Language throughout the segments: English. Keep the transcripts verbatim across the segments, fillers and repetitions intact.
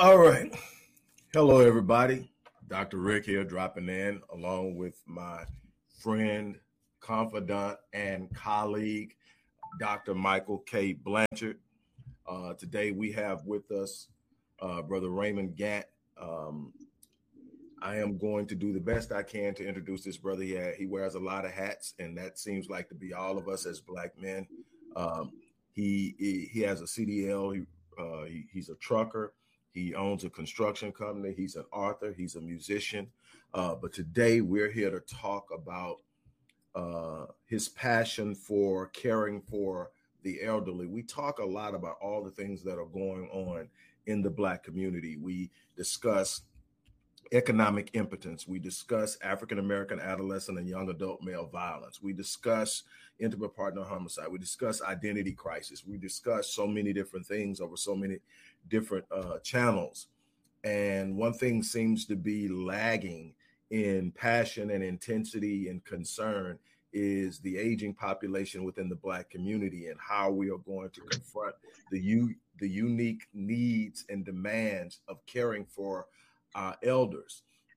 All right. Hello, everybody. Doctor Rick here, dropping in along with my friend, confidant, and colleague, Doctor Michael K. Blanchard. Uh, today we have with us uh, Brother Raymond Gant. Um, I am going to do the best I can to introduce this brother. He, he wears a lot of hats, and that seems like to be all of us as Black men. Um, he, he he has a C D L. He, uh, he, he's a trucker. He owns a construction company. He's an author. He's a musician. Uh, but today we're here to talk about uh, his passion for caring for the elderly. We talk a lot about all the things that are going on in the Black community. We discuss economic impotence. We discuss African-American adolescent and young adult male violence. We discuss intimate partner homicide. We discuss identity crisis. We discuss so many different things over so many different uh, channels. And one thing seems to be lagging in passion and intensity and concern is the aging population within the Black community and how we are going to confront the, u- the unique needs and demands of caring for our elders.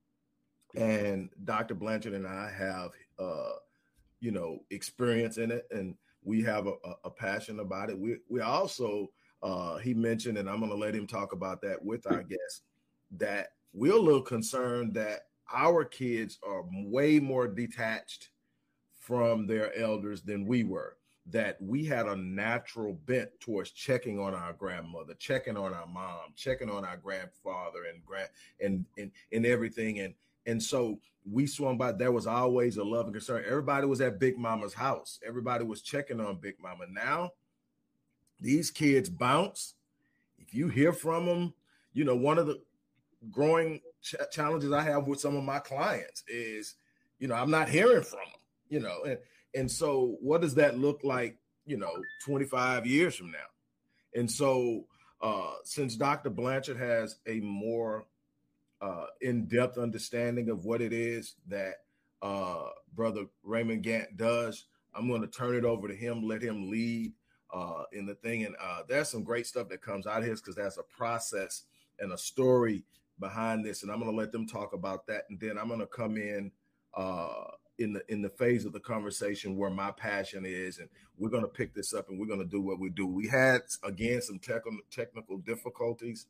And Doctor Blanchard and I have, uh, you know, experience in it, and we have a, a passion about it. We we also, uh, he mentioned, and I'm going to let him talk about that with our guests, that we're a little concerned that our kids are way more detached from their elders than we were. That we had a natural bent towards checking on our grandmother, checking on our mom, checking on our grandfather and grand and and, and everything. And and so we swung by. There was always a love and concern. Everybody was at Big Mama's house. Everybody was checking on Big Mama. Now, these kids bounce. If you hear from them, you know, one of the growing ch- challenges I have with some of my clients is, you know, I'm not hearing from them, you know, and And so what does that look like, you know, twenty-five years from now? And so uh, since Doctor Blanchard has a more uh, in-depth understanding of what it is that uh, Brother Raymond Gant does, I'm going to turn it over to him, let him lead uh, in the thing. And uh, there's some great stuff that comes out of this because there's a process and a story behind this. And I'm going to let them talk about that. And then I'm going to come in uh, in the in the phase of the conversation where my passion is, and we're going to pick this up and we're going to do what we do. We had, again, some tech, technical difficulties,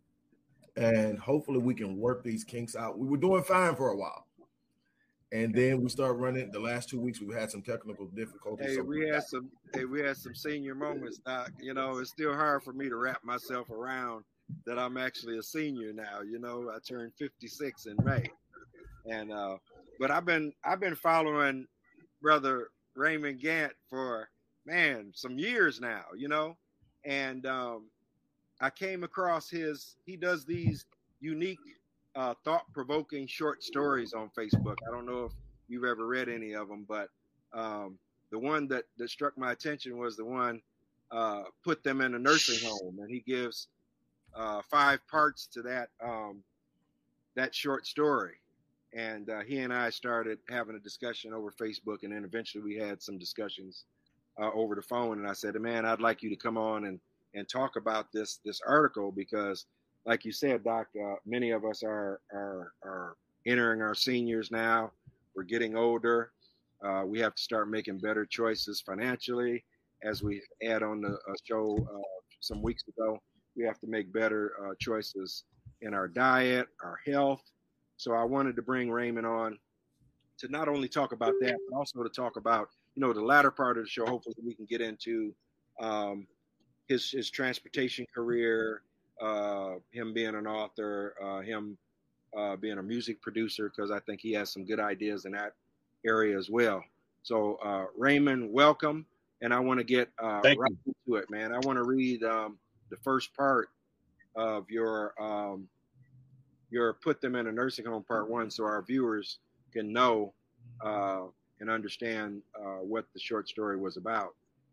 and hopefully we can work these kinks out. We were doing fine for a while, and then we started running. The last two weeks, we've had some technical difficulties. Hey, so we had some. Hey, we had some senior moments, Doc. You know, it's still hard for me to wrap myself around that I'm actually a senior now. You know, I turned fifty-six in May, and uh, but I've been I've been following Brother Raymond Gant for man some years now. You know, and um, I came across his. He does these unique, uh, thought-provoking short stories on Facebook. I don't know if you've ever read any of them, but um, the one that, that struck my attention was the one uh, put them in a nursing home, and he gives uh, five parts to that um, that short story. And uh, he and I started having a discussion over Facebook, and then eventually we had some discussions uh, over the phone. And I said, "Man, I'd like you to come on and and talk about this this article because, like you said, Doc, uh, many of us are are are entering our seniors now. We're getting older. Uh, we have to start making better choices financially. As we had on the uh, show uh, some weeks ago, we have to make better uh, choices in our diet, our health. So I wanted to bring Raymond on to not only talk about that, but also to talk about, you know, the latter part of the show. Hopefully we can get into um, his his transportation career, uh, him being an author, uh, him uh, being a music producer, because I think he has some good ideas in that area as well. So uh, Raymond, welcome. And I want to get uh, right you. into it, man. I want to read um, the first part of your um, your put them in a nursing home part one, so our viewers can know uh, and understand uh, what the short story was about.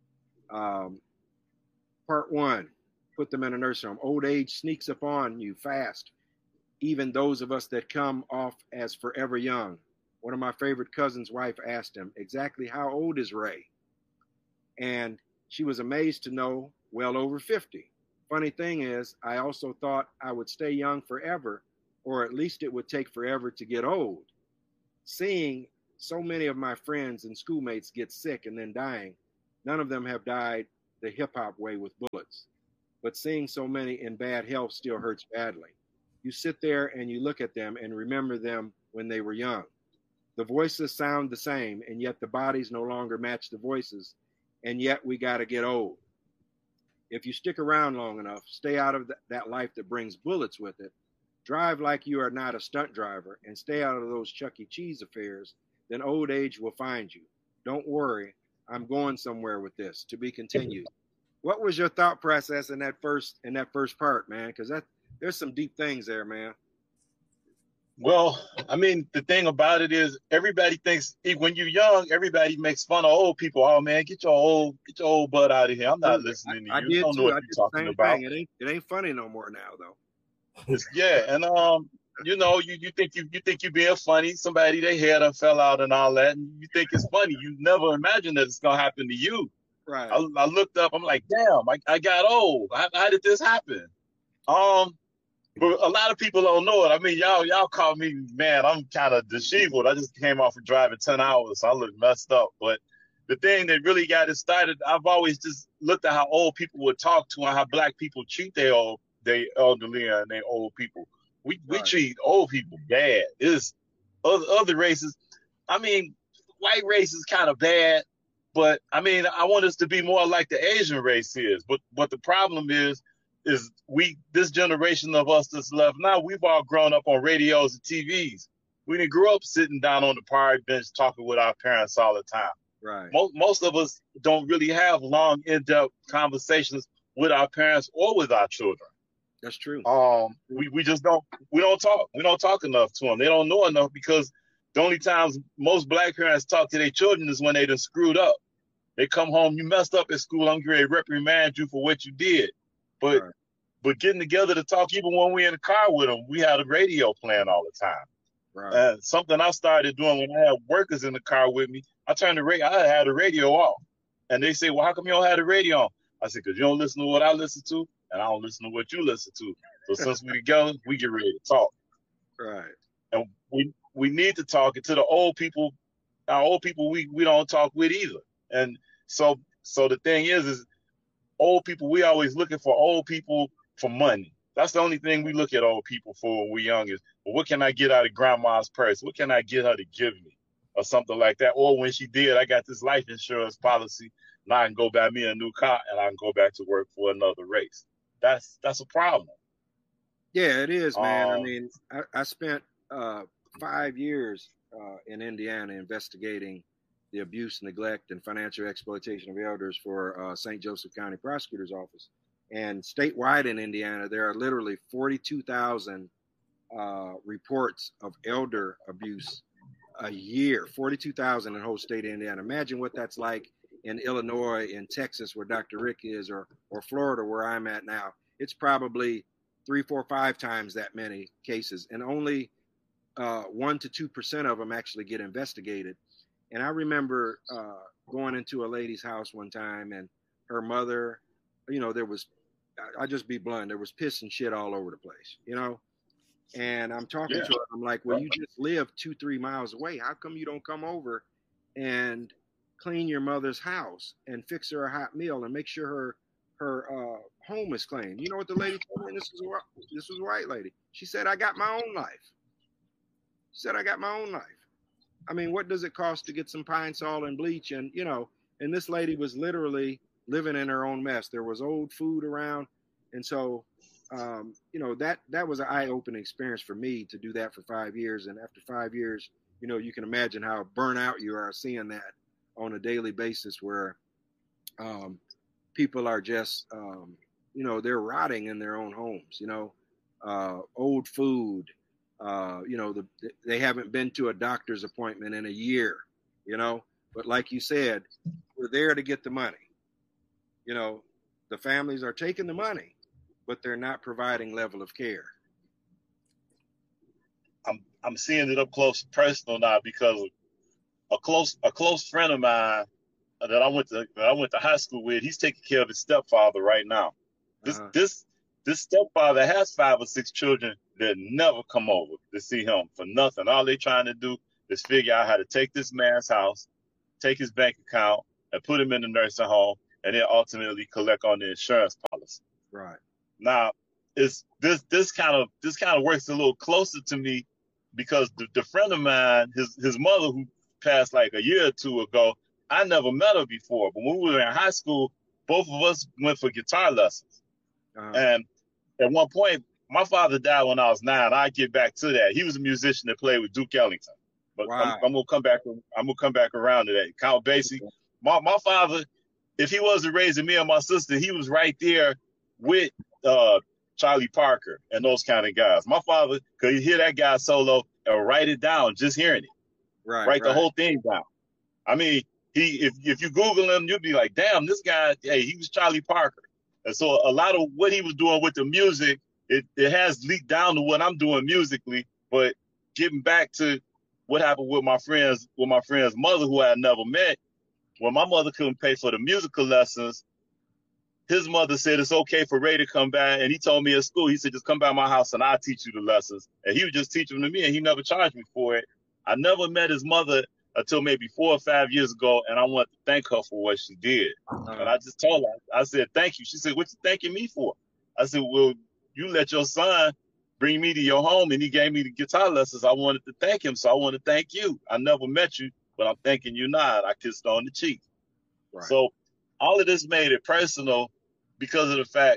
Um, part one, put them in a nursing home. Old age sneaks upon you fast, even those of us that come off as forever young. One of my favorite cousins' wife asked him, exactly how old is Ray? And she was amazed to know well over fifty. funny thing is, I also thought I would stay young forever, or at least it would take forever to get old. Seeing so many of my friends and schoolmates get sick and then dying, none of them have died the hip hop way with bullets. But seeing so many in bad health still hurts badly. You sit there and you look at them and remember them when they were young. The voices sound the same, and yet the bodies no longer match the voices, and yet we got to get old. If you stick around long enough, stay out of th- that life that brings bullets with it, drive like you are not a stunt driver, and stay out of those Chuck E. Cheese affairs, then old age will find you. Don't worry, I'm going somewhere with this. To be continued. What was your thought process in that first in that first part, man? Because that there's some deep things there, man. Well, I mean, the thing about it is everybody thinks when you're young, everybody makes fun of old people. Oh man, get your old get your old butt out of here. I'm not listening to you. I, I did I don't too. know what I you're did the talking same about. thing. It ain't it ain't funny no more now though. Yeah, and um, you know, you, you think you you think you're being funny. Somebody their hair done fell out and all that, and you think it's funny. You never imagine that it's gonna happen to you. Right. I, I looked up. I'm like, damn, I, I got old. How, how did this happen? Um, but a lot of people don't know it. I mean, y'all y'all call me, man, I'm kind of disheveled. I just came off of driving ten hours. So I look messed up. But the thing that really got it started, I've always just looked at how old people would talk to and how black people treat their old, they elderly and their old people. We we Right. treat old people bad. It's other, other races. I mean, white race is kind of bad, but I mean, I want us to be more like the Asian race is. But but the problem is, is we this generation of us that's left now, we've all grown up on radios and T Vs. We didn't grow up sitting down on the park bench talking with our parents all the time. Right. Most most of us don't really have long, in-depth conversations with our parents or with our children. That's true. Um, we, we just don't we don't talk we don't talk enough to them. They don't know enough because the only times most black parents talk to their children is when they done screwed up. They come home, you messed up at school, I'm going to reprimand you for what you did. But Right. but getting together to talk, even when we in the car with them, we had a radio playing all the time. Right. Uh, something I started doing when I had workers in the car with me, I turned the radio, I had the radio off. And they say, well, how come you don't have the radio on? I said, because you don't listen to what I listen to, and I don't listen to what you listen to. So since we together, we get ready to talk. Right. And we we need to talk. And to the old people, our old people, we, we don't talk with either. And so so the thing is, is old people, we always looking for old people for money. That's the only thing we look at old people for when we're young is, well, what can I get out of grandma's purse? What can I get her to give me? Or something like that. Or when she did, I got this life insurance policy. Now I can go buy me a new car and I can go back to work for another race. That's that's a problem. Yeah, it is, man. Um, I mean, I, I spent uh, five years uh, in Indiana investigating the abuse, neglect, and financial exploitation of elders for uh, Saint Joseph County Prosecutor's Office. And statewide in Indiana, there are literally forty-two thousand uh, reports of elder abuse a year, forty-two thousand in the whole state of Indiana. Imagine what that's like in Illinois, in Texas, where Doctor Rick is, or or Florida, where I'm at now. It's probably three, four, five times that many cases, and only uh, one to two percent of them actually get investigated. And I remember uh, going into a lady's house one time, and her mother, you know, there was, I'll just be blunt, there was piss and shit all over the place, you know. And I'm talking Yeah. to her. I'm like, well, you just live two, three miles away. How come you don't come over and clean your mother's house and fix her a hot meal and make sure her her uh, home is clean? You know what the lady told me? And this was a, this was a white lady. She said, I got my own life. She said, I got my own life. I mean, what does it cost to get some pine sol and bleach? And, you know, and this lady was literally living in her own mess. There was old food around. And so, um, you know, that that was an eye-opening experience for me to do that for five years. And after five years, you know, you can imagine how burnt out you are seeing that on a daily basis where um, people are just, um, you know, they're rotting in their own homes, you know, uh, old food. Uh, you know, the, they haven't been to a doctor's appointment in a year, you know, but like you said, we're there to get the money. You know, the families are taking the money, but they're not providing level of care. I'm I'm seeing it up close and personal now because a close a close friend of mine that I went to that I went to high school with, he's taking care of his stepfather right now. This Uh-huh. this this stepfather has five or six children that never come over to see him for nothing. All they trying to do is figure out how to take this man's house, take his bank account, and put him in the nursing home, and then ultimately collect on the insurance policy. Right. Now, it's this this kind of this kind of works a little closer to me because the, the friend of mine, his his mother who passed like a year or two ago, I never met her before. But when we were in high school, both of us went for guitar lessons. Uh-huh. And at one point, my father died when I was nine. I get back to that. He was a musician that played with Duke Ellington. But Wow. I'm, I'm gonna come back. I'm gonna come back around to that. Count Basie. My my father, if he wasn't raising me and my sister, he was right there with uh, Charlie Parker and those kind of guys. My father could hear that guy solo and write it down, just hearing it. Right. Write right. the whole thing down. I mean, he if if you Google him, you'll be like, damn, this guy, hey, he was Charlie Parker. And so a lot of what he was doing with the music, it, it has leaked down to what I'm doing musically. But getting back to what happened with my friends, with my friend's mother, who I had never met, when my mother couldn't pay for the musical lessons, his mother said it's okay for Ray to come by. And he told me at school, he said, just come by my house and I'll teach you the lessons. And he would just teach them to me, and he never charged me for it. I never met his mother until maybe four or five years ago, and I wanted to thank her for what she did. Uh-huh. And I just told her, I said, thank you. She said, what you thanking me for? I said, well, you let your son bring me to your home, and he gave me the guitar lessons. I wanted to thank him, so I want to thank you. I never met you, but I'm thanking you now. I kissed on the cheek. Right. So all of this made it personal because of the fact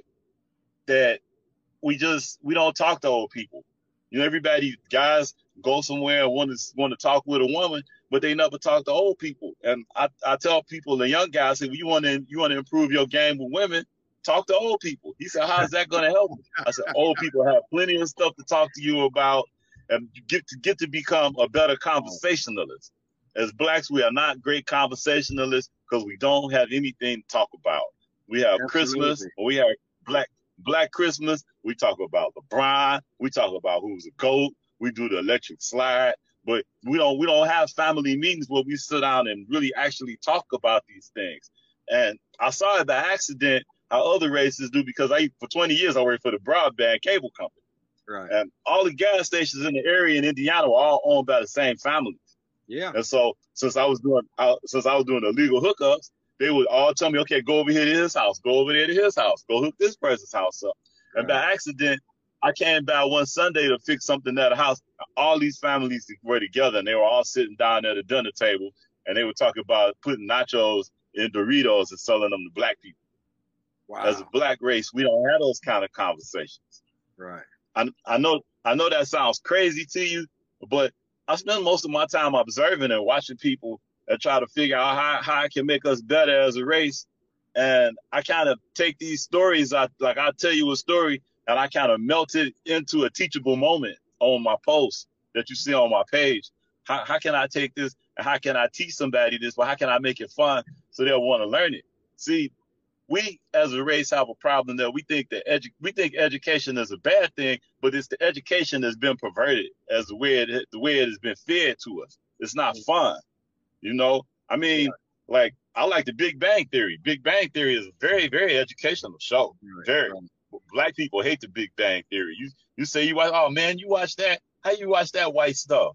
that we just, we don't talk to old people. You know, everybody, guys go somewhere and want to want to talk with a woman, but they never talk to old people. And I, I tell people, the young guys, say, well, you want to you want to improve your game with women, talk to old people. He said, how is that going to help you? I said, old people have plenty of stuff to talk to you about, and you get to get to become a better conversationalist. As blacks, we are not great conversationalists because we don't have anything to talk about. We have Absolutely. Christmas, or we have black Black Christmas. We talk about LeBron. We talk about who's a GOAT. We do the electric slide, but we don't we don't have family meetings where we sit down and really actually talk about these things. And I saw it by accident how other races do, because I for twenty years I worked for the broadband cable company. Right. And all the gas stations in the area in Indiana were all owned by the same families. Yeah. And so since I was doing I, since I was doing illegal hookups, they would all tell me, okay, go over here to his house, go over there to his house, go hook this person's house up. And Right. by accident, I came by one Sunday to fix something at a house. All these families were together, and they were all sitting down at a dinner table, and they were talking about putting nachos in Doritos and selling them to black people. Wow. As a black race, we don't have those kind of conversations. Right. I, I know I know that sounds crazy to you, but I spend most of my time observing and watching people and try to figure out how, how I can make us better as a race. And I kind of take these stories, I, like I'll tell you a story, and I kind of melt it into a teachable moment on my post that you see on my page. How, how can I take this and how can I teach somebody this, but how can I make it fun so they'll want to learn it? See, we as a race have a problem that we think that edu- we think education is a bad thing, but it's the education that's been perverted as the way it, the way it has been fed to us. It's not fun. You know, I mean, like, I like the Big Bang Theory. Big Bang Theory is a very, very educational show. Right. Very. Right. Black people hate the Big Bang Theory. You you say you watch, oh man, you watch that? How you watch that white stuff?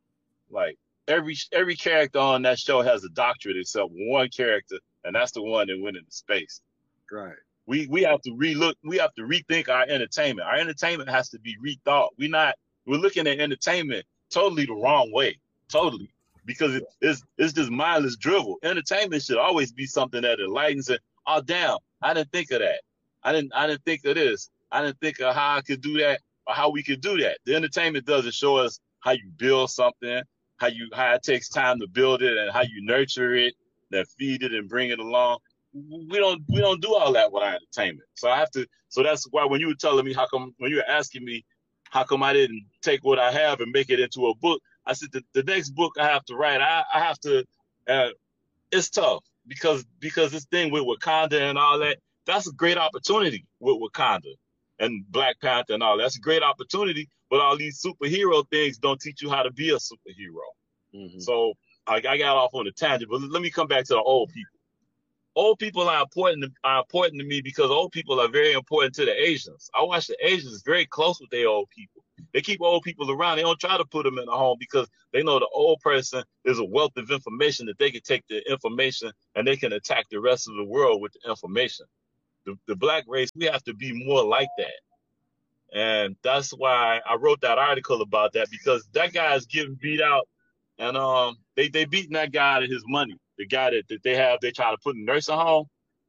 Like every every character on that show has a doctorate except one character, and that's the one that went into space. Right. We we have to relook. We have to rethink our entertainment. Our entertainment has to be rethought. We not we're looking at entertainment totally the wrong way. Totally. Because it, it's it's just mindless drivel. Entertainment should always be something that enlightens it. Oh damn, I didn't think of that. I didn't I didn't think of this. I didn't think of how I could do that or how we could do that. The entertainment doesn't show us how you build something, how you how it takes time to build it, and how you nurture it, then feed it and bring it along. We don't we don't do all that with our entertainment. So I have to. So that's why when you were telling me how come when you were asking me how come I didn't take what I have and make it into a book, I said the, the next book I have to write, I, I have to. Uh, it's tough because because this thing with Wakanda and all that, that's a great opportunity with Wakanda and Black Panther and all. That's a great opportunity, but all these superhero things don't teach you how to be a superhero. Mm-hmm. So I, I got off on a tangent, but let me come back to the old people. old people are important to, are important to me because old people are very important to the Asians. I watch the Asians very close with their old people. They keep old people around. They don't try to put them in a home because they know the old person is a wealth of information that they can take the information and they can attack the rest of the world with the information. The, the black race, we have to be more like that. And that's why I wrote that article about that, because that guy is getting beat out, and um, they, they beating that guy out of his money. The guy that, that they have, they try to put in a nursing home.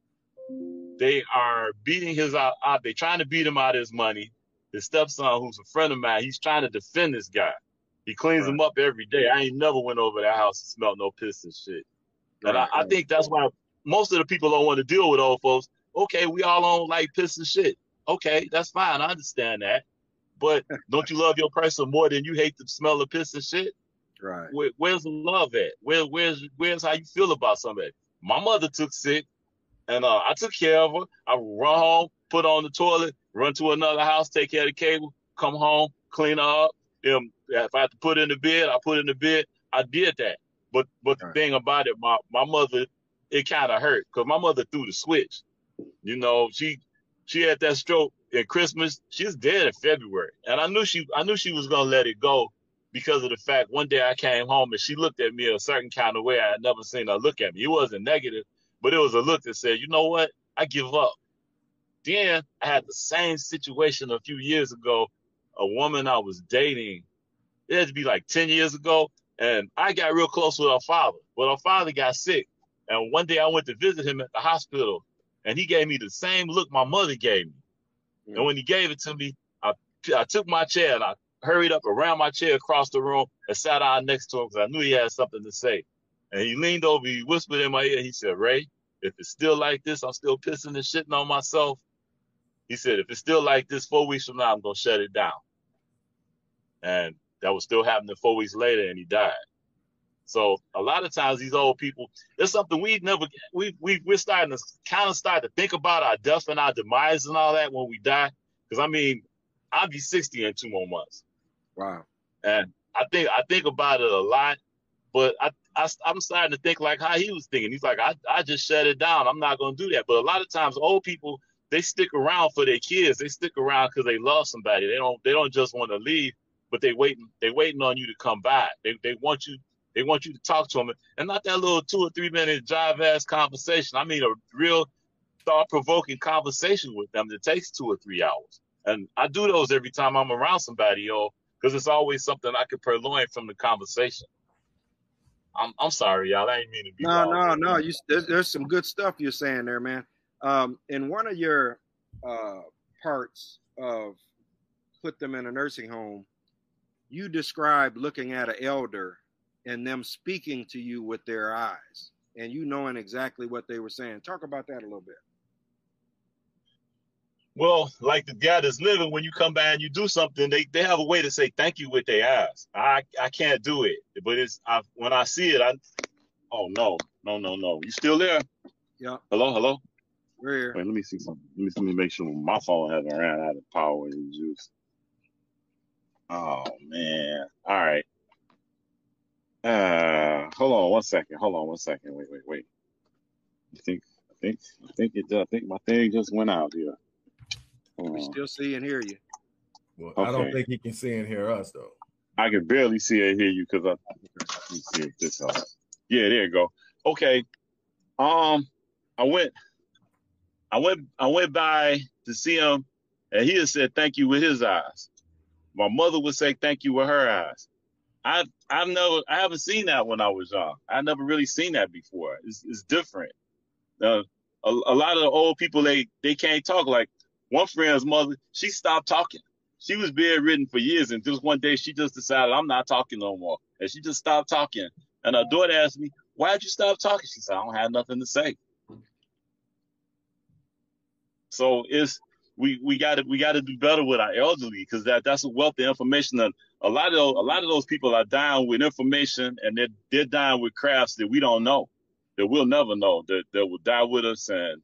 They are beating his out, out. They trying to beat him out of his money. His stepson, who's a friend of mine, he's trying to defend this guy. He cleans right. him up every day. I ain't never went over that house and smelled no piss and shit. And right, I, right. I think that's why most of the people don't want to deal with old folks. Okay, we all don't like piss and shit. Okay, that's fine. I understand that. But don't you love your person more than you hate the smell of piss and shit? Right. Where, where's the love at? Where, where's where's how you feel about somebody? My mother took sick, and uh, I took care of her. I would run home, put her on the toilet, run to another house, take care of the cable, come home, clean her up. Um, if I had to put her in the bed, I put her in the bed. I did that. But but right. the thing about it, my, my mother, it kind of hurt because my mother threw the switch. You know, she she had that stroke at Christmas. She was dead in February, and I knew she I knew she was gonna let it go because of the fact one day I came home and she looked at me a certain kind of way I had never seen her look at me. It wasn't negative, but it was a look that said, you know what, I give up. Then I had the same situation a few years ago. A woman I was dating, it had to be like ten years ago, and I got real close with her father. But her father got sick, and one day I went to visit him at the hospital, and he gave me the same look my mother gave me. Mm. And when he gave it to me, I, I took my chair and I hurried up around my chair across the room and sat down next to him because I knew he had something to say. And he leaned over, he whispered in my ear, he said, Ray, if it's still like this, I'm still pissing and shitting on myself. He said, if it's still like this four weeks from now, I'm going to shut it down. And that was still happening four weeks later, and he died. So a lot of times these old people, there's something we never, we, we, we're starting to kind of start to think about our death and our demise and all that when we die. Because, I mean, I'll be sixty in two more months. Wow. And I think I think about it a lot, but I, I, I'm starting to think like how he was thinking. He's like, I, I just shut it down. I'm not going to do that. But a lot of times old people, they stick around for their kids. They stick around because they love somebody. They don't they don't just want to leave, but they waiting they waiting on you to come back. They they want you they want you to talk to them, and not that little two or three minute jive ass conversation. I mean a real thought provoking conversation with them that takes two or three hours. And I do those every time I'm around somebody, yo, because it's always something I could purloin from the conversation. I'm I'm sorry, y'all. I ain't mean to be. No, no, no. You there's, there's some good stuff you're saying there, man. Um, in one of your uh, parts of Put Them in a Nursing Home, you described looking at an elder and them speaking to you with their eyes and you knowing exactly what they were saying. Talk about that a little bit. Well, like the guy that's living, when you come by and you do something, they, they have a way to say thank you with their eyes. I, I can't do it, but it's I, when I see it, I, oh, no, no, no, no. You still there? Yeah. Hello, hello? We're here. Wait, let me see something. Let me, let me make sure my phone hasn't ran out of power and juice. Oh, man. All right. Uh, hold on one second. Hold on one second. Wait, wait, wait. I think, I think, I think it. I think my thing just went out here. We still see and hear you. Well, okay. I don't think he can see and hear us though. I can barely see and hear you because I. Let me see if this helps. Yeah, there you go. Okay. Um, I went. I went. I went by to see him, and he had said thank you with his eyes. My mother would say thank you with her eyes. I I've never I haven't seen that when I was young. I never really seen that before. It's it's different. Uh, a, a lot of the old people they they can't talk. Like one friend's mother, she stopped talking. She was bedridden for years, and just one day she just decided I'm not talking no more, and she just stopped talking. And her daughter asked me, "Why'd you stop talking?" She said, "I don't have nothing to say." So it's we we got to we got to do better with our elderly because that that's a wealth of information. And a lot of those, a lot of those people are dying with information, and they're they're dying with crafts that we don't know, that we'll never know, that that will die with us. And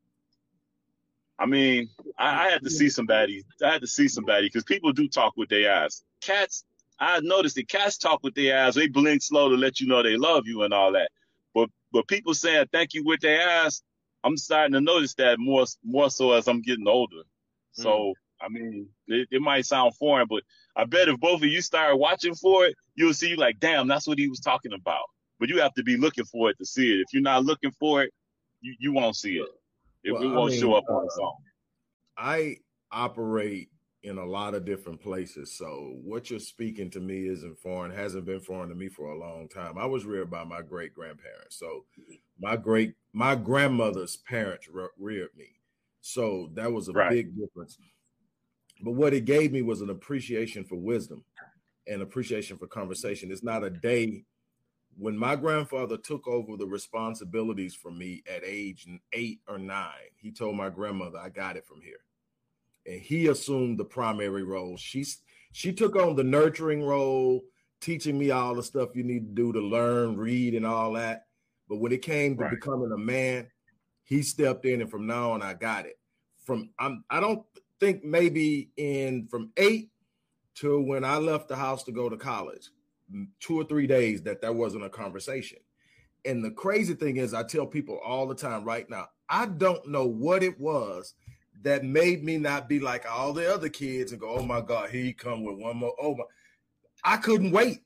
I mean, I, I had to see somebody. I had to see somebody because people do talk with their eyes. Cats, I noticed that cats talk with their eyes. They blink slow to let you know they love you and all that. But but people saying thank you with their eyes, I'm starting to notice that more more so as I'm getting older. So mm. I mean, it, it might sound foreign, but I bet if both of you start watching for it, you'll see like, damn, that's what he was talking about. But you have to be looking for it to see it. If you're not looking for it, you, you won't see it. It, well, it won't I mean, show up uh, on its own. I operate in a lot of different places. So what you're speaking to me isn't foreign, hasn't been foreign to me for a long time. I was reared by my great grandparents. So my great, my grandmother's parents re- reared me. So that was a right. big difference. But what it gave me was an appreciation for wisdom and appreciation for conversation. It's not a day. When my grandfather took over the responsibilities for me at age eight or nine, he told my grandmother, I got it from here. And he assumed the primary role. She, she took on the nurturing role, teaching me all the stuff you need to do to learn, read, and all that. But when it came to right. becoming a man, he stepped in, and from now on, I got it. From I'm, I don't think maybe in from eight to when I left the house to go to college, two or three days that that wasn't a conversation. And the crazy thing is, I tell people all the time right now, I don't know what it was that made me not be like all the other kids and go, oh my God, here he come with one more. Oh my, I couldn't wait.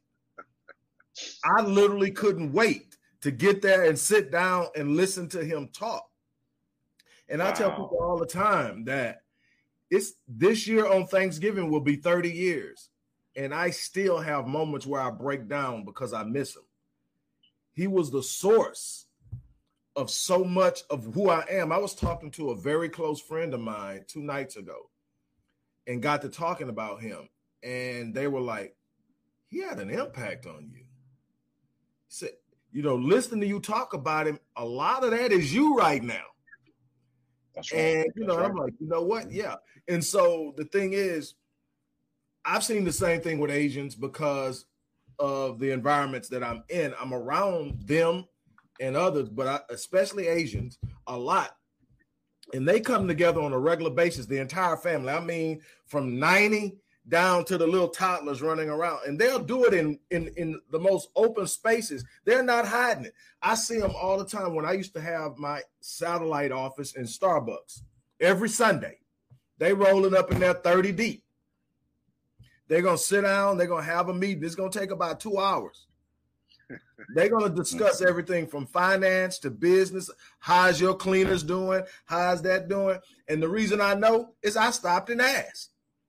I literally couldn't wait to get there and sit down and listen to him talk. And wow. I tell people all the time that it's this year on Thanksgiving will be thirty years. And I still have moments where I break down because I miss him. He was the source of so much of who I am. I was talking to a very close friend of mine two nights ago and got to talking about him. And they were like, he had an impact on you. So, you know, listening to you talk about him, a lot of that is you right now. That's right. And, you know, That's I'm right. like, you know what? Yeah. And so the thing is, I've seen the same thing with Asians because of the environments that I'm in. I'm around them and others, but I, especially Asians, a lot. And they come together on a regular basis, the entire family. I mean, from ninety down to the little toddlers running around. And they'll do it in, in, in the most open spaces. They're not hiding it. I see them all the time when I used to have my satellite office in Starbucks. Every Sunday, they rolling up in there thirty deep. They're going to sit down. They're going to have a meeting. It's going to take about two hours. They're going to discuss everything from finance to business. How's your cleaners doing? How's that doing? And the reason I know is I stopped and asked.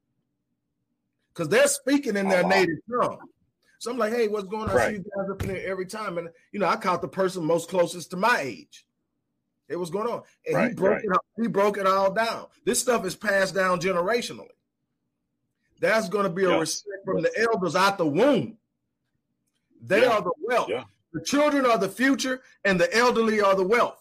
Because they're speaking in their oh, wow. native tongue. So I'm like, hey, what's going on? Right. I see you guys up in there every time. And, you know, I caught the person most closest to my age. Hey, what's going on? And right, he, broke right. it up, he broke it all down. This stuff is passed down generationally. That's going to be a yes. respect from the elders out the womb. They yeah. are the wealth. Yeah. The children are the future, and the elderly are the wealth.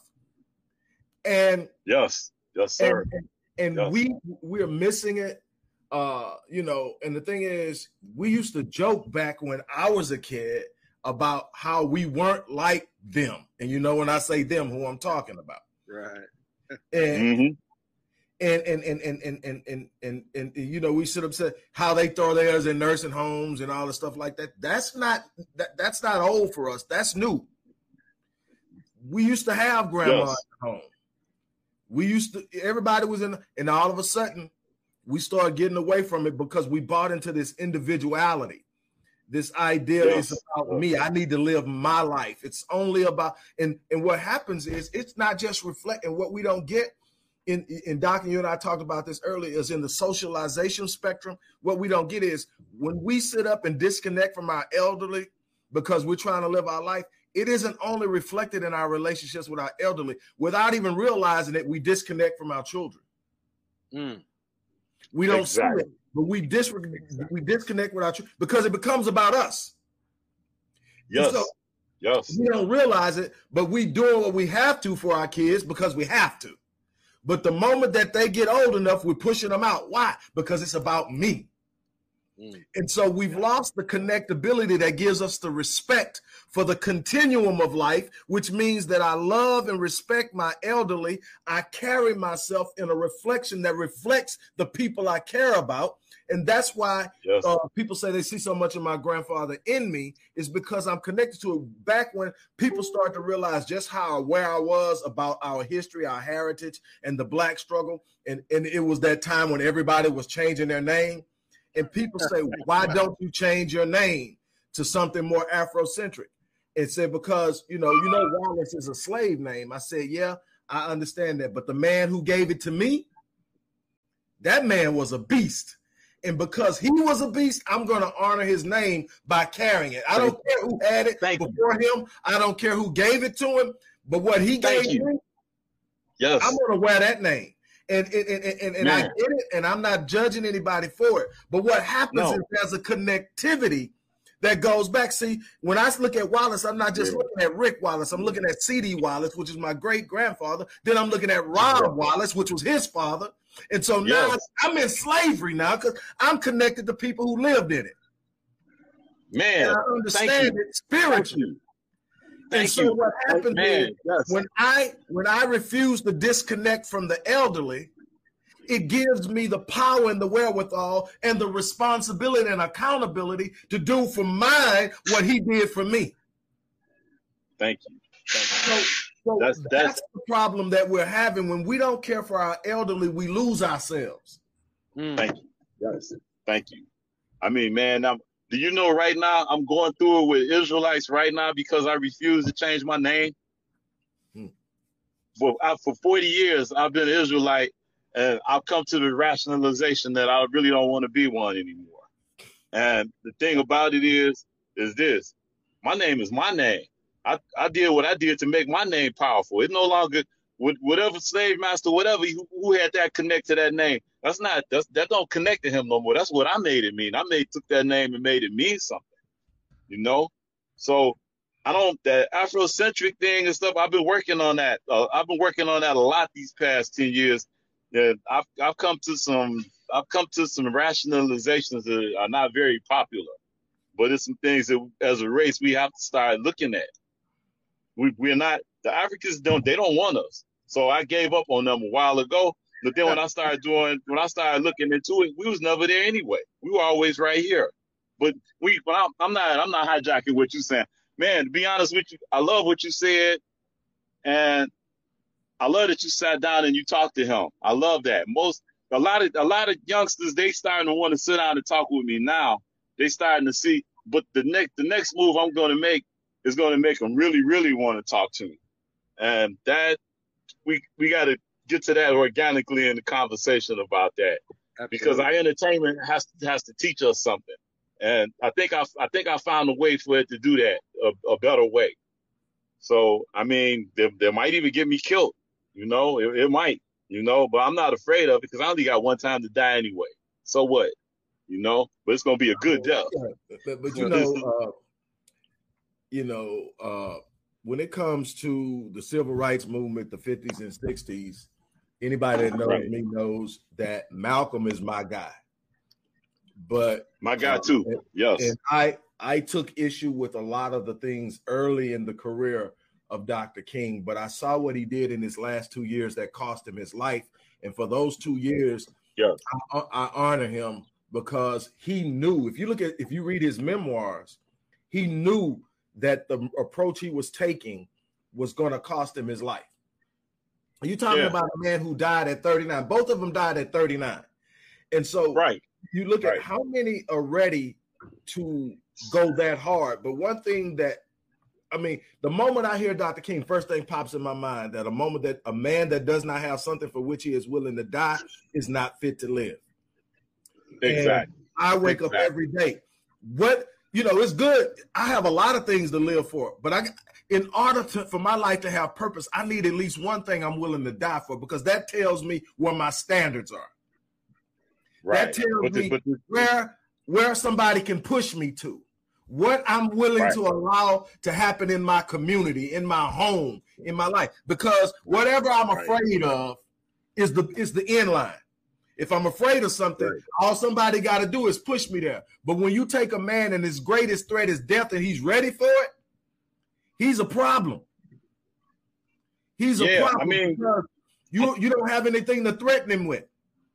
And yes, yes, sir. And, and yes. we we're missing it. Uh, you know, and the thing is, we used to joke back when I was a kid about how we weren't like them. And you know, when I say them, who I'm talking about. Right. And mm-hmm. And and and and and and and and, and, and you know, we sit up and say how they throw theirs in nursing homes and all the stuff like that. That's not that, that's not old for us. That's new. We used to have grandma yes. at home. We used to everybody was in, and all of a sudden we started getting away from it because we bought into this individuality. This idea yes. is about me. I need to live my life. It's only about and and what happens is it's not just reflecting what we don't get. In, in Doc, and you and I talked about this earlier, is in the socialization spectrum. What we don't get is when we sit up and disconnect from our elderly because we're trying to live our life, it isn't only reflected in our relationships with our elderly. Without even realizing it, we disconnect from our children. Mm. We don't exactly. see it, but we, dis- exactly. we disconnect with our children because it becomes about us. Yes, so yes. We don't realize it, but we doing what we have to for our kids because we have to. But the moment that they get old enough, we're pushing them out. Why? Because it's about me. Mm. And so we've lost the connectability that gives us the respect for the continuum of life, which means that I love and respect my elderly. I carry myself in a reflection that reflects the people I care about. And that's why yes. uh, people say they see so much of my grandfather in me, is because I'm connected to it. Back when people start to realize just how aware I was about our history, our heritage, and the Black struggle. And, and it was that time when everybody was changing their name. And people say, why don't you change your name to something more Afrocentric? And said, because, you know, you know, Wallace is a slave name. I said, yeah, I understand that. But the man who gave it to me, that man was a beast. And because he was a beast, I'm going to honor his name by carrying it. I don't care who had it Thank before you. him. I don't care who gave it to him. But what he Thank gave you. me, yes. I'm going to wear that name. And and, and, and, and I get it, and I'm not judging anybody for it. But what happens no. is there's a connectivity that goes back. See, when I look at Wallace, I'm not just yeah. looking at Rick Wallace. I'm looking at C D Wallace, which is my great-grandfather. Then I'm looking at Rob yeah. Wallace, which was his father. And so now yes. I'm in slavery now because I'm connected to people who lived in it. Man, and I understand it spiritually. Thank and so you. what happens Man, is yes. when I when I refuse to disconnect from the elderly, it gives me the power and the wherewithal and the responsibility and accountability to do for mine what he did for me. Thank you. Thank you. So, so that's, that's, that's the problem that we're having. When we don't care for our elderly, we lose ourselves. Thank you. Yes. Thank you. I mean, man, I'm Do you know right now I'm going through it with Israelites right now because I refuse to change my name? Hmm. For I, for forty years, I've been an Israelite, and I've come to the rationalization that I really don't want to be one anymore. And the thing about it is, is this: my name is my name. I, I did what I did to make my name powerful. It no longer with whatever slave master, whatever who, who had that connect to that name. That's not that's, that don't connect to him no more. That's what I made it mean. I made took that name and made it mean something, you know. So I don't that Afrocentric thing and stuff. I've been working on that. Uh, I've been working on that a lot these past ten years. And I've I've come to some I've come to some rationalizations that are not very popular, but it's some things that as a race we have to start looking at. We we're not the Africans don't they don't want us. So I gave up on them a while ago. But then when I started doing, when I started looking into it, we was never there anyway. We were always right here. But we, but I'm, I'm not, I'm not hijacking what you're saying, man. To be honest with you, I love what you said, and I love that you sat down and you talked to him. I love that. Most, a lot of, a lot of youngsters, they starting to want to sit down and talk with me now. They starting to see, but the next, the next move I'm going to make is going to make them really, really want to talk to me, and that we, we got to get to that organically in the conversation about that. Absolutely. Because our entertainment has to, has to teach us something, and I think I I think I found a way for it to do that, a, a better way. So I mean, they, they might even get me killed, you know, it, it might, you know, but I'm not afraid of it because I only got one time to die anyway. So what, you know? But it's gonna be a good death. But, but you know, uh, you know, uh, when it comes to the civil rights movement, the fifties and sixties. Anybody that knows right. me knows that Malcolm is my guy. But my guy too. And, yes. And I I took issue with a lot of the things early in the career of Doctor King, but I saw what he did in his last two years that cost him his life. And for those two years, yes. I, I honor him because he knew, if you look at if you read his memoirs, he knew that the approach he was taking was going to cost him his life. You're talking yeah. about a man who died at thirty-nine. Both of them died at thirty-nine. And so right. you look right. at how many are ready to go that hard. But one thing that, I mean, the moment I hear Doctor King, first thing pops in my mind that a moment that a man that does not have something for which he is willing to die is not fit to live. Exactly. And I wake exactly. up every day. What, you know, it's good. I have a lot of things to live for, but I in order to, for my life to have purpose, I need at least one thing I'm willing to die for, because that tells me where my standards are. Right. That tells but me the, the, where where somebody can push me to, what I'm willing right. to allow to happen in my community, in my home, in my life. Because whatever I'm right. afraid of is the is the end line. If I'm afraid of something, Right. all somebody got to do is push me there. But when you take a man and his greatest threat is death and he's ready for it, he's a problem. He's a Yeah, problem. I mean, because you you don't have anything to threaten him with.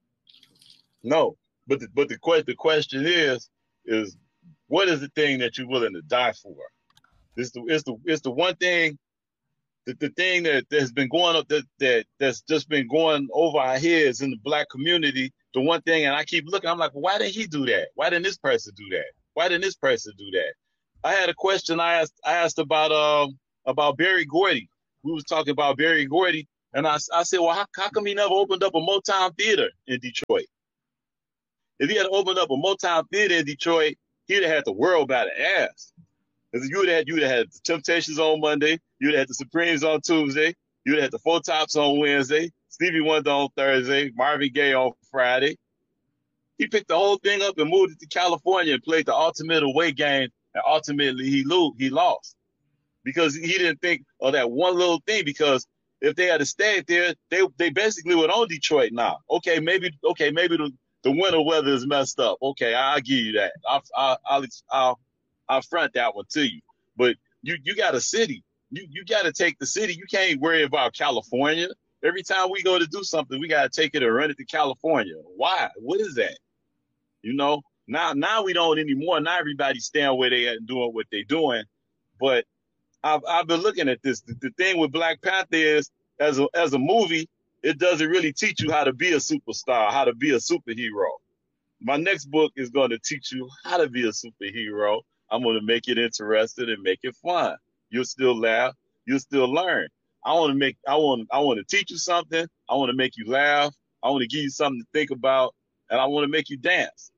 no, but the, but the question the question is is what is the thing that you're willing to die for? It's the it's the it's the one thing, the, the thing that has been going up that that that's just been going over our heads in the black community. The one thing, and I keep looking, I'm like, well, why didn't he do that? Why didn't this person do that? Why didn't this person do that? I had a question I asked I asked about um about Berry Gordy. We was talking about Berry Gordy, and I, I said, well, how, how come he never opened up a Motown theater in Detroit? If he had opened up a Motown theater in Detroit, he'd have had the world by the ass. Because you would have, you would have had the Temptations on Monday, you'd have had the Supremes on Tuesday, you'd have had the Four Tops on Wednesday, Stevie Wonder on Thursday, Marvin Gaye on Friday. He picked the whole thing up and moved it to California and played the ultimate away game, and ultimately he lo- he lost. Because he didn't think of that one little thing, because if they had stayed there, they they basically would own Detroit now. Okay, maybe okay, maybe the, the winter weather is messed up. Okay, I'll give you that. I'll I'll I'll, I'll, I'll front that one to you. But you you got a city. You you got to take the city. You can't worry about California. Every time we go to do something, we got to take it and run it to California. Why? What is that? You know, now now we don't anymore. Now everybody's staying where they are and doing what they're doing. But I've I've been looking at this. The, the thing with Black Panther is, as a as a movie, it doesn't really teach you how to be a superstar, how to be a superhero. My next book is going to teach you how to be a superhero. I'm going to make it interesting and make it fun. You'll still laugh. You'll still learn. I want to make. I want. I want to teach you something. I want to make you laugh. I want to give you something to think about, and I want to make you dance.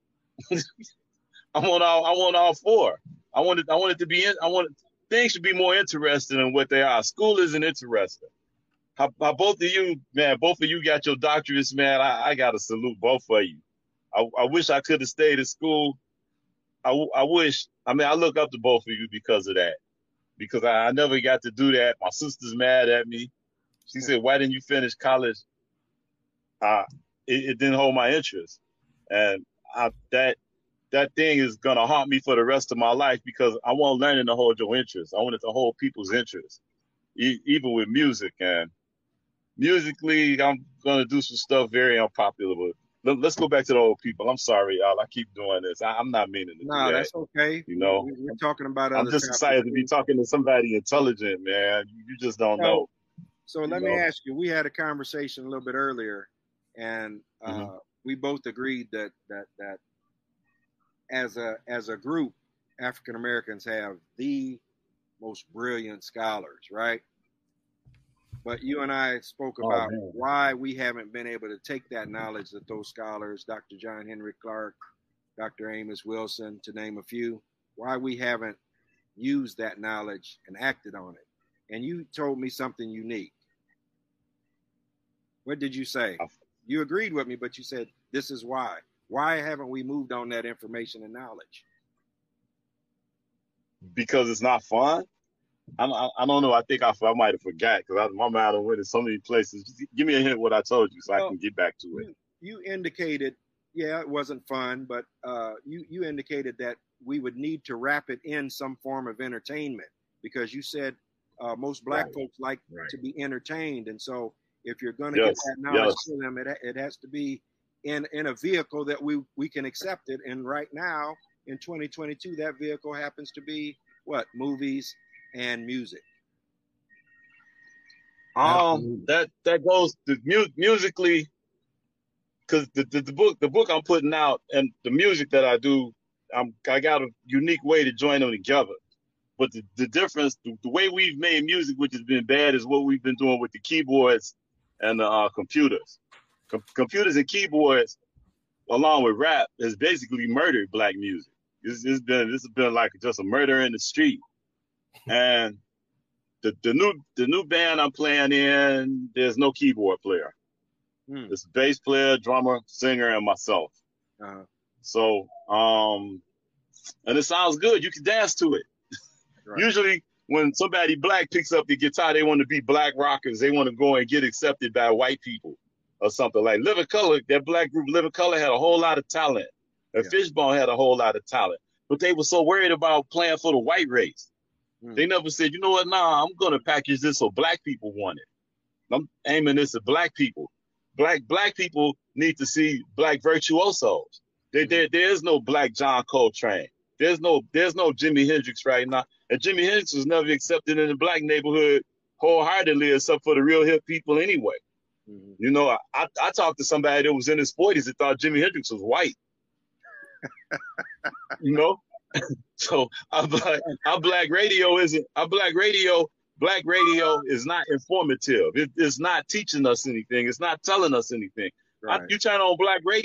I want all. I want all four. I want it. I want it to be. In, I want it, things should be more interesting than what they are. School isn't interesting. How, how both of you, man, both of you got your doctorates, man. I, I got to salute both of you. I, I wish I could have stayed at school. I, I wish, I mean, I look up to both of you because of that. Because I, I never got to do that. My sister's mad at me. She said, why didn't you finish college? Uh, it, it didn't hold my interest. And I, that that thing is going to haunt me for the rest of my life, because I want learning to hold your interest. I want it to hold people's interest, e- even with music. And musically, I'm going to do some stuff very unpopular. But let's go back to the old people. I'm sorry, y'all. I keep doing this. I, I'm not meaning to No, do that. that's okay. You know, we, we're talking about. I'm other just excited to be talking to somebody intelligent, man. You, you just don't so, know. So let you me know? ask you. We had a conversation a little bit earlier, and uh, Mm-hmm. we both agreed that that that as a as a group, African Americans have the most brilliant scholars, right? But you and I spoke Oh, about man. why we haven't been able to take that knowledge that those scholars, Doctor John Henry Clark, Doctor Amos Wilson, to name a few, why we haven't used that knowledge and acted on it. And you told me something unique. What did you say? You agreed with me, but you said, this is why. Why haven't we moved on that information and knowledge? Because it's not fun. I, I, I don't know. I think I, I might have forgot, because my mind went in so many places. Just give me a hint what I told you so well, I can get back to it. You, you indicated, yeah, it wasn't fun, but uh, you, you indicated that we would need to wrap it in some form of entertainment, because you said uh, most black right. folks like right. to be entertained. And so if you're going to yes. get that knowledge yes. to them, it, it has to be in, in a vehicle that we, we can accept it. And right now in twenty twenty-two, that vehicle happens to be what? Movies and music. Um, that that goes to mu- musically, because the, the the book the book I'm putting out and the music that I do, I'm I got a unique way to join them together. But the, the difference, the, the way we've made music, which has been bad, is what we've been doing with the keyboards and the uh, computers. Com- computers and keyboards, along with rap, has basically murdered black music. It's, it's been this has been like just a murder in the street. And the, the new the new band I'm playing in, there's no keyboard player. Hmm. It's bass player, drummer, singer, and myself. Uh-huh. So, um, and it sounds good. You can dance to it. Right. Usually, when somebody black picks up the guitar, they want to be black rockers. They want to go and get accepted by white people. or something. Like Living Color, that black group Living Color had a whole lot of talent. And Yeah. Fishbone had a whole lot of talent. But they were so worried about playing for the white race. Mm. They never said, you know what, nah, I'm gonna package this so black people want it. I'm aiming this at black people. Black black people need to see black virtuosos. There, there, there is no black John Coltrane. There's no there's no Jimi Hendrix right now. And Jimi Hendrix was never accepted in the black neighborhood wholeheartedly, except for the real hip people anyway. Mm-hmm. You know, I, I talked to somebody that was in his forties that thought Jimi Hendrix was white. You know? So our black, our black radio isn't our black radio, black radio is not informative. It, it's not teaching us anything. It's not telling us anything. Right. I, you turn on black radio.